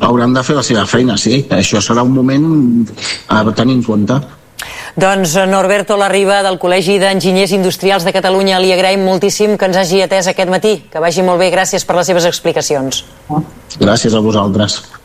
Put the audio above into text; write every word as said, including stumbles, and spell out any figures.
hauran de fer la seva feina, sí. Això serà un moment a tenir en compte. Doncs Norberto Larriba, del Col·legi d'Enginyers Industrials de Catalunya, li agraïm moltíssim que ens hagi atès aquest matí. Que vagi molt bé, gràcies per les seves explicacions. Gràcies a vosaltres.